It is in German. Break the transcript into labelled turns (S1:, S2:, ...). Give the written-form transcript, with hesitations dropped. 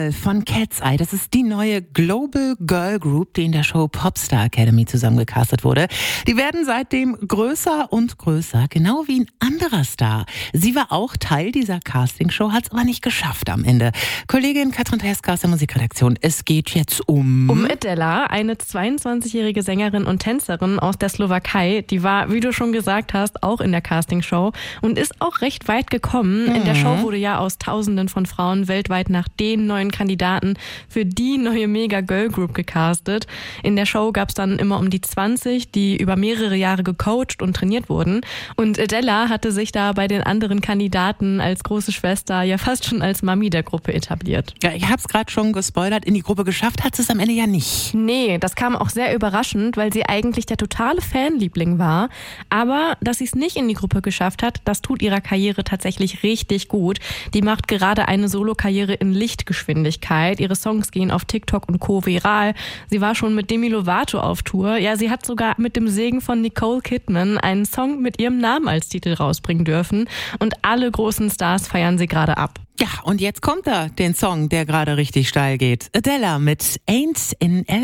S1: Girl von Cat's Eye. Das ist die neue Global Girl Group, die in der Show Popstar Academy zusammengecastet wurde. Die werden seitdem größer und größer, genau wie ein anderer Star. Sie war auch Teil dieser Castingshow, hat es aber nicht geschafft am Ende. Kollegin Katrin Teska aus der Musikredaktion. Es geht jetzt um
S2: Edela, eine 22-jährige Sängerin und Tänzerin aus der Slowakei. Die war, wie du schon gesagt hast, auch in der Castingshow und ist auch recht weit gekommen. In der Show wurde ja aus Tausenden von Frauen weltweit nach den neuen Kandidaten für die neue Mega-Girl-Group gecastet. In der Show gab es dann immer um die 20, die über mehrere Jahre gecoacht und trainiert wurden. Und Edela hatte sich da bei den anderen Kandidaten als große Schwester ja fast schon als Mami der Gruppe etabliert.
S1: Ja, ich habe es gerade schon gespoilert, in die Gruppe geschafft hat sie es am Ende ja nicht.
S2: Nee, das kam auch sehr überraschend, weil sie eigentlich der totale Fanliebling war. Aber dass sie es nicht in die Gruppe geschafft hat, das tut ihrer Karriere tatsächlich richtig gut. Die macht gerade eine Solokarriere in Lichtgeschwindigkeit. Ihre Songs gehen auf TikTok und Co. viral. Sie war schon mit Demi Lovato auf Tour. Ja, sie hat sogar mit dem Segen von Nicole Kidman einen Song mit ihrem Namen als Titel rausbringen dürfen. Und alle großen Stars feiern sie gerade ab.
S1: Ja, und jetzt kommt er, den Song, der gerade richtig steil geht. Edela mit Ain't in